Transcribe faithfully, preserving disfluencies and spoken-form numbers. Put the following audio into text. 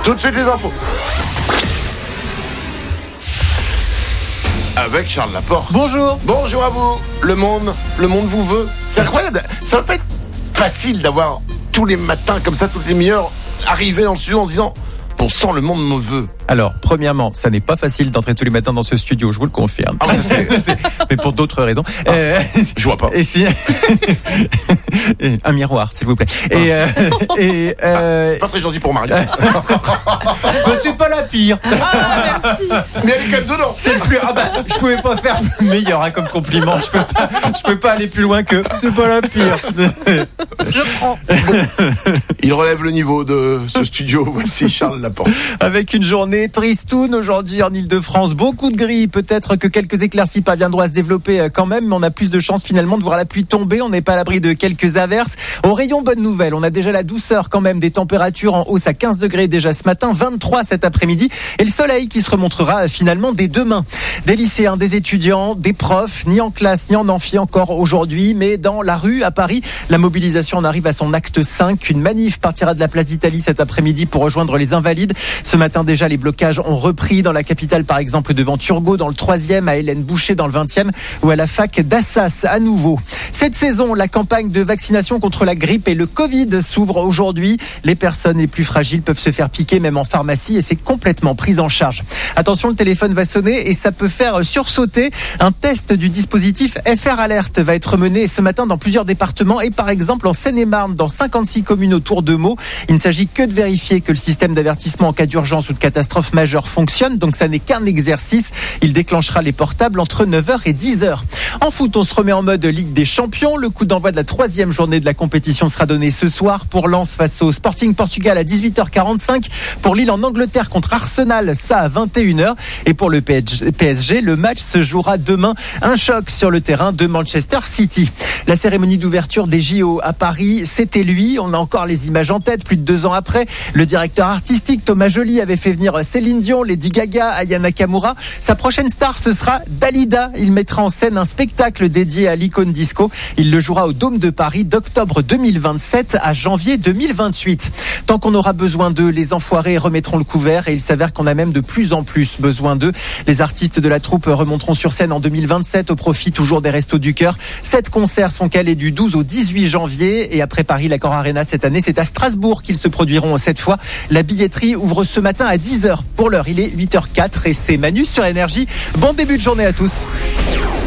Tout de suite les infos. Avec Charles Laporte. Bonjour. Bonjour à vous. Le monde, le monde vous veut. C'est incroyable. Ça va pas être facile d'avoir tous les matins comme ça, toutes les demi-heures, arriver dans le studio en se disant bon sang, le monde me veut. Alors, premièrement, ça n'est pas facile d'entrer tous les matins dans ce studio, je vous le confirme. Ah, c'est... Mais pour d'autres raisons. Ah, euh... Je vois pas. Et si... Un miroir, s'il vous plaît. Et, euh... et euh... ah, c'est pas très gentil pour Marie. C'est pas la pire. Ah, merci. Mais elle est quand même dedans. C'est le plus. Ah bah, je pouvais pas faire meilleur hein, comme compliment. Je peux pas. Je peux pas aller plus loin que. C'est pas la pire. Je prends. Il relève le niveau de ce studio. Voici Charles Laporte. Avec une journée tristoune aujourd'hui en Ile-de-France, beaucoup de gris, peut-être que quelques éclaircies parviendront à se développer quand même, mais on a plus de chances finalement de voir la pluie tomber. On n'est pas à l'abri de quelques averses. Au rayon bonne nouvelle, on a déjà la douceur quand même des températures en hausse à quinze degrés déjà ce matin, vingt-trois cet après-midi, et le soleil qui se remontrera finalement dès demain. Des lycéens, des étudiants, des profs, ni en classe ni en amphi encore aujourd'hui, mais dans la rue à Paris, la mobilisation en arrive à son acte cinq. Une manif partira de la place d'Italie cet après-midi pour rejoindre les Invalides. Ce matin déjà, les blocages ont repris dans la capitale, par exemple devant Turgot dans le troisième, à Hélène Boucher dans le vingtième ou à la fac d'Assas à nouveau. Cette saison, la campagne de vaccination contre la grippe et le Covid s'ouvre aujourd'hui. Les personnes les plus fragiles peuvent se faire piquer même en pharmacie et c'est complètement pris en charge. Attention, le téléphone va sonner et ça peut faire sursauter. Un test du dispositif F R Alert va être mené ce matin dans plusieurs départements et par exemple en Seine-et-Marne, dans cinquante-six communes autour de Meaux. Il ne s'agit que de vérifier que le système d'avertissement en cas d'urgence ou de catastrophe majeure fonctionne, donc ça n'est qu'un exercice. Il déclenchera les portables entre neuf heures et dix heures. En foot, on se remet en mode Ligue des Champions. Le coup d'envoi de la troisième journée de la compétition sera donné ce soir pour Lens face au Sporting Portugal à dix-huit heures quarante-cinq. Pour Lille en Angleterre contre Arsenal, ça à vingt et une heures. Et pour le P S G, le match se jouera demain. Un choc sur le terrain de Manchester City. La cérémonie d'ouverture des J O à Paris, c'était lui. On a encore les images en tête, plus de deux ans après. Le directeur artistique Thomas Joly avait fait venir Céline Dion, Lady Gaga, Aya Nakamura. Sa prochaine star, ce sera Dalida. Il mettra en scène un spectacle dédié à l'icône disco. Il le jouera au Dôme de Paris d'octobre deux mille vingt-sept à janvier deux mille vingt-huit. Tant qu'on aura besoin d'eux, les enfoirés remettront le couvert et il s'avère qu'on a même de plus en plus besoin d'eux. Les artistes de la troupe remonteront sur scène en deux mille vingt-sept au profit toujours des Restos du Cœur. Sept concerts sont calés du douze au dix-huit janvier et après Paris, l'Accor Arena cette année, c'est à Strasbourg qu'ils se produiront cette fois. La billetterie ouvre ce matin à dix heures. Pour l'heure, il est huit heures zéro quatre et c'est Manu sur Énergie. Bon début de journée à tous.